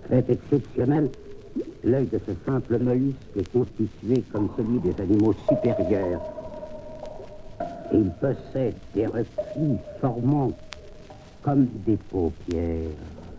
Fait exceptionnel, l'œil de ce simple mollusque est constitué comme celui des animaux supérieurs. Il possède des reflets formant comme des paupières.